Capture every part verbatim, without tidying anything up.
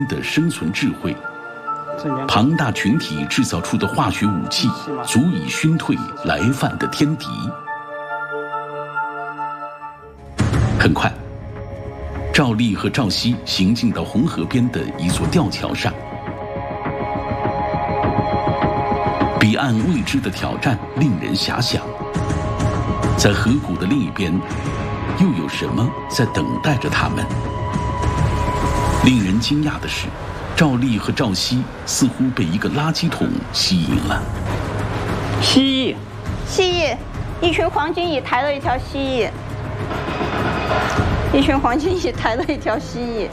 的生存智慧。庞大群体制造出的化学武器，足以熏退来犯的天敌。很快，赵丽和赵熙行进到红河边的一座吊桥上。彼岸未知的挑战令人遐想，在河谷的另一边，又有什么在等待着他们？令人惊讶的是，赵丽和赵熙似乎被一个垃圾桶吸引了。 蜥蜴， 蜥蜴，一群黄金蚁抬了一条蜥蜴，一群黄金蚁抬了一条蜥蜴。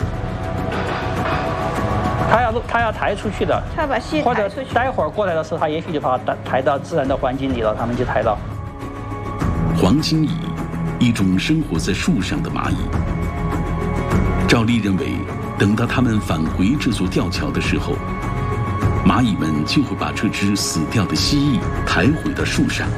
他要他要抬出去的， 他把蜥蜴或者抬出去。 待会儿过来的时候，他也许就把它抬到自然的环境里了，他们就抬到。 黄金蚁，一种生活在树上的蚂蚁。赵丽认为，等到他们返回这座吊桥的时候，蚂蚁们就会把这只死掉的蜥蜴抬回到树上。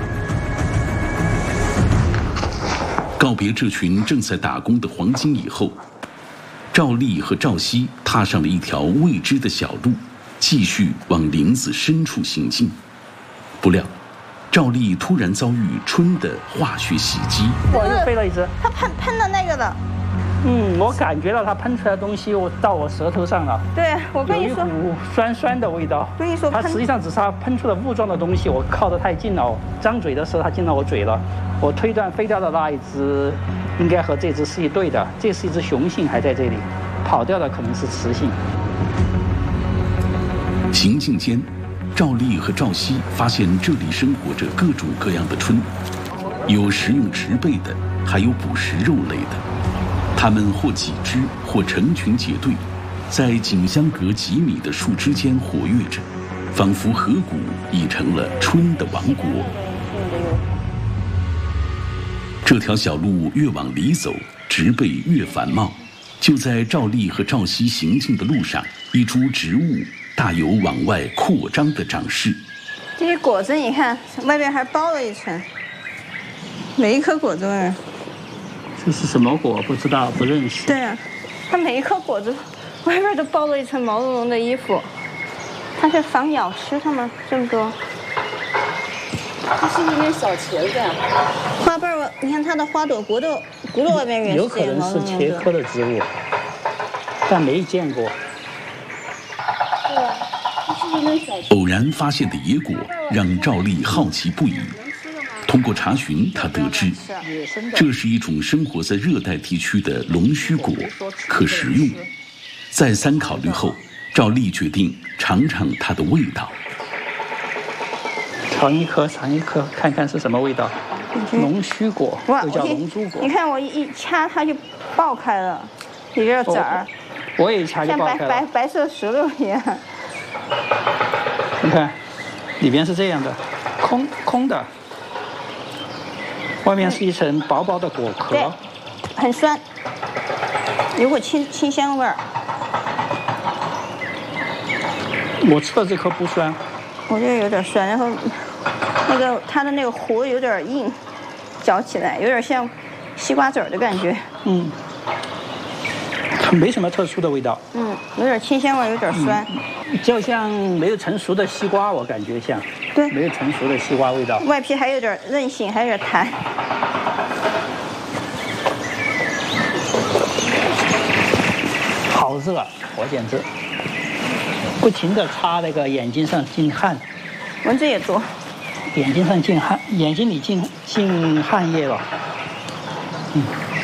告别这群正在打工的黄金蚁后，赵丽和赵熙踏上了一条未知的小路，继续往林子深处行进。不料，赵丽突然遭遇春的化学袭击， 我又飞了一只。 他喷喷的那个的。 嗯，我感觉到它喷出来的东西，我到我舌头上了。 对，我跟你说， 有一股酸酸的味道。 跟你说， 它实际上只是它喷出了雾状的东西，我靠得太近了，张嘴的时候它进到我嘴了。我推断飞掉的那一只，应该和这只是一对的，这是一只雄性还在这里，跑掉的可能是雌性。 行进间，赵丽和赵熙发现这里生活着各种各样的春，有食用植被的，还有捕食肉类的。它们或几只，或成群结队，在仅相隔几米的树枝间活跃着，仿佛河谷已成了春的王国。这条小路越往里走，植被越繁茂。就在赵丽和赵熙行进的路上，一株植物大有往外扩张的长势。 这些果子你看，外边还包了一层，每一颗果子外面。 这是什么果？不知道，不认识。 对啊，它每一颗果子外边都包了一层毛茸茸的衣服，它是防鸟吃它们这么多。 它是不是那小茄子呀？ 花瓣儿，你看它的花朵骨头骨头外面也是有可能是茄科的植物，但没见过。 对啊，它是不是那小茄子？ 偶然发现的野果让赵丽好奇不已。通过查询，他得知，这是一种生活在热带地区的龙须果，可食用。再三考虑后，赵丽决定尝尝它的味道。 尝一颗，尝一颗，看看是什么味道。龙须果，又叫龙珠果。 你看我一掐它就爆开了，里边有籽儿。 我也一掐就爆开了。 像白白白色石榴一样。 你看，里边是这样的，空空的。外面是一层薄薄的果壳， 对，很酸，有股清清香味儿。 我吃的这颗不酸， 我觉得有点酸，然后那个它的那个核有点硬，嚼起来有点像西瓜籽儿的感觉。 嗯，没什么特殊的味道。 嗯，有点清香味，有点酸， 嗯、就像没有成熟的西瓜，我感觉像。 对， 没有成熟的西瓜味道。 外皮还有点韧性，还有点弹。 好热，我简直不停地擦那个眼睛上进汗。 蚊子也多。 眼睛上进汗，眼睛里进进汗液了。嗯。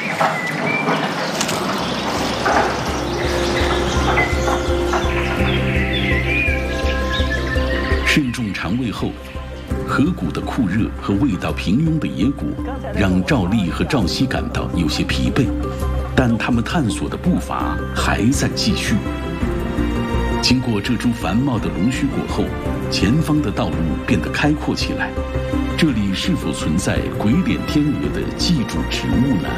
慎重尝味后，河谷的酷热和味道平庸的野果让赵丽和赵熙感到有些疲惫，但他们探索的步伐还在继续。经过这株繁茂的龙须果后，前方的道路变得开阔起来。这里是否存在鬼脸天鹅的寄主植物呢？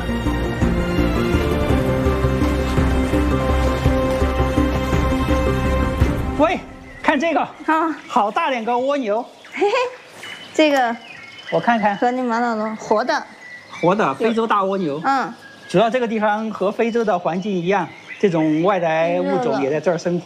喂，看这个啊， 好大两个蜗牛。 嘿嘿，这个我看看， 和你马老龙活的， 活的非洲大蜗牛。 嗯， 主要这个地方和非洲的环境一样，这种外来物种也在这儿生活。